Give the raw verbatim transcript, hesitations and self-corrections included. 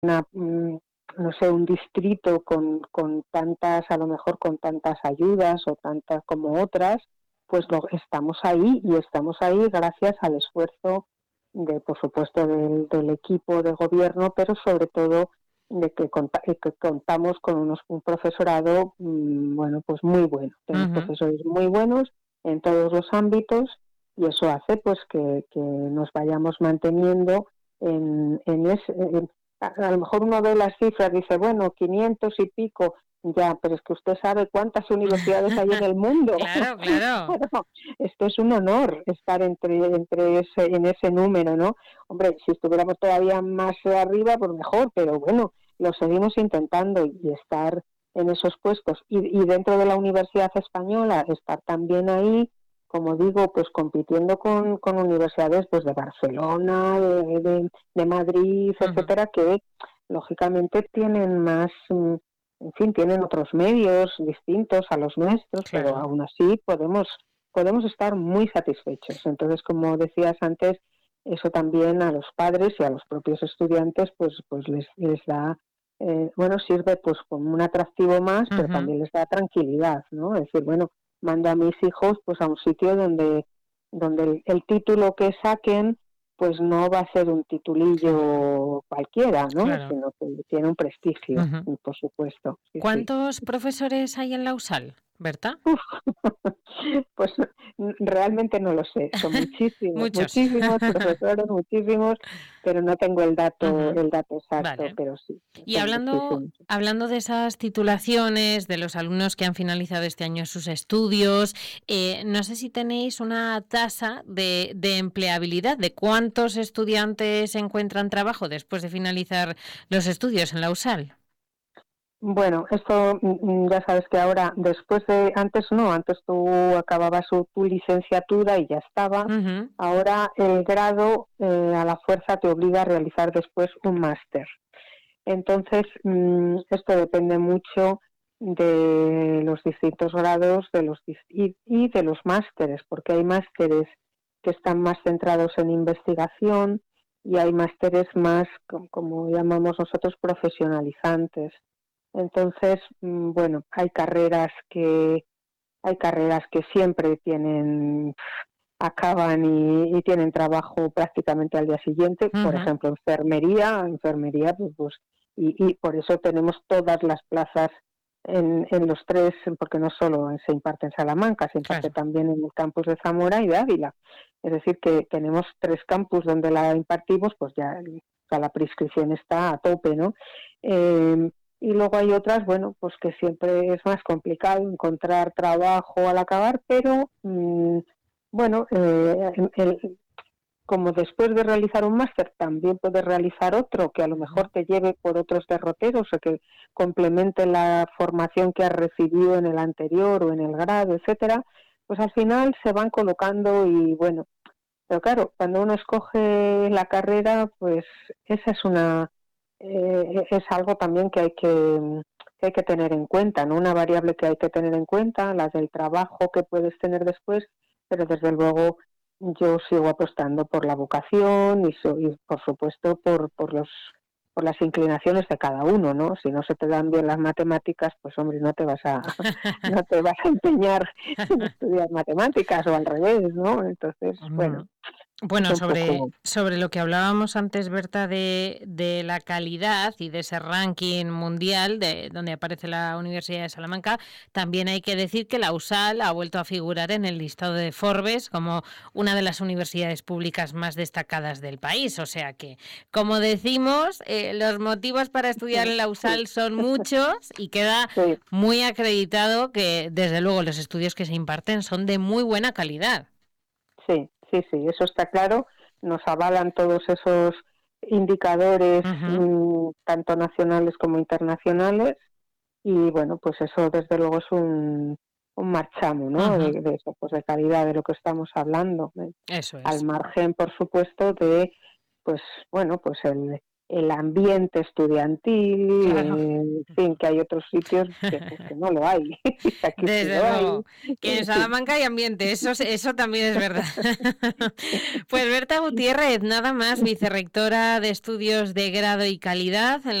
una, mm, no sé, un distrito con, con tantas, a lo mejor con tantas ayudas o tantas como otras, pues lo, estamos ahí y estamos ahí gracias al esfuerzo de, por supuesto, del, del equipo de gobierno, pero sobre todo de que, conta, que contamos con unos, un profesorado, mmm, bueno, pues muy bueno. Tenemos Ujú. profesores muy buenos en todos los ámbitos y eso hace pues que, que nos vayamos manteniendo en, en ese... En, a, a lo mejor uno ve las cifras y dice, bueno, quinientos y pico, ya, pero es que usted sabe cuántas universidades hay en el mundo. Claro, claro. Bueno, esto es un honor estar entre, entre ese, en ese número, ¿no? Hombre, si estuviéramos todavía más arriba, pues mejor, pero bueno, lo seguimos intentando y estar en esos puestos. Y, y dentro de la Universidad Española, estar también ahí, como digo, pues compitiendo con, con universidades pues de Barcelona, de, de, de Madrid, Uh-huh. etcétera, que lógicamente tienen más, en fin, tienen otros medios distintos a los nuestros, Claro. pero aún así podemos, podemos estar muy satisfechos. Entonces, como decías antes, eso también a los padres y a los propios estudiantes pues, pues les, les da, eh, bueno, sirve pues como un atractivo más, Uh-huh. pero también les da tranquilidad, ¿no? Es decir, bueno, mando a mis hijos pues a un sitio donde, donde el, el título que saquen pues no va a ser un titulillo claro. cualquiera, ¿no? Claro. Sino que tiene un prestigio, Uh-huh. por supuesto. Sí, ¿Cuántos sí. profesores hay en la USAL, Berta? Uf, pues realmente no lo sé, son muchísimos, Muchos. muchísimos profesores, muchísimos, pero no tengo el dato, Uh-huh. el dato exacto, Vale. pero sí, Y son hablando, muchísimos. hablando de esas titulaciones, de los alumnos que han finalizado este año sus estudios, eh, no sé si tenéis una tasa de, de empleabilidad, de cuántos estudiantes encuentran trabajo después de finalizar los estudios en la USAL. Bueno, esto ya sabes que ahora, después de, antes no, antes tú acababas tu, tu licenciatura y ya estabas, Uh-huh. ahora el grado eh, a la fuerza te obliga a realizar después un máster. Entonces, mmm, esto depende mucho de los distintos grados de los y, y de los másteres, porque hay másteres que están más centrados en investigación y hay másteres más, como, como llamamos nosotros, profesionalizantes. Entonces, mmm, bueno, hay carreras que hay carreras que siempre tienen acaban y, y tienen trabajo prácticamente al día siguiente, por Uh-huh. ejemplo, enfermería, enfermería, pues, pues y, y por eso tenemos todas las plazas en, en los tres, porque no solo se imparte en Salamanca, se imparte Claro. también en el campus de Zamora y de Ávila. Es decir, que tenemos tres campus donde la impartimos, pues ya o sea, la prescripción está a tope, ¿no? Eh, y luego hay otras, bueno, pues que siempre es más complicado encontrar trabajo al acabar, pero mmm, bueno, eh, el, como después de realizar un máster también puedes realizar otro que a lo mejor te lleve por otros derroteros o que complemente la formación que has recibido en el anterior o en el grado, etcétera, pues al final se van colocando y bueno, pero claro, cuando uno escoge la carrera, pues esa es una eh, es algo también que hay que, que hay que tener en cuenta, ¿no? Una variable que hay que tener en cuenta, la del trabajo que puedes tener después, pero desde luego yo sigo apostando por la vocación y, so, y por supuesto por, por los por las inclinaciones de cada uno, ¿no? Si no se te dan bien las matemáticas, pues hombre, no te vas a no te vas a empeñar en estudiar matemáticas o al revés, ¿no? Entonces, bueno, es Bueno, un sobre, poco... sobre lo que hablábamos antes, Berta, de, de la calidad y de ese ranking mundial de donde aparece la Universidad de Salamanca, también hay que decir que la USAL ha vuelto a figurar en el listado de Forbes como una de las universidades públicas más destacadas del país. O sea que, como decimos, eh, los motivos para estudiar en la USAL Sí. son muchos y queda Sí. muy acreditado que, desde luego, los estudios que se imparten son de muy buena calidad. Sí, sí, sí, eso está claro. Nos avalan todos esos indicadores, Uh-huh. mmm, tanto nacionales como internacionales, y bueno, pues eso desde luego es un, un marchamo, ¿no? Uh-huh. De, de eso, pues de calidad de lo que estamos hablando. ¿eh? Eso Al es. margen, por supuesto, de, pues bueno, pues el, el ambiente estudiantil, Claro. eh, en fin, que hay otros sitios que, pues, que no lo hay. Aquí sí Desde lo luego, hay, que en en fin. Salamanca hay ambiente, eso, eso también es verdad. Pues Berta Gutiérrez, nada más, vicerrectora de Estudios de Grado y Calidad en la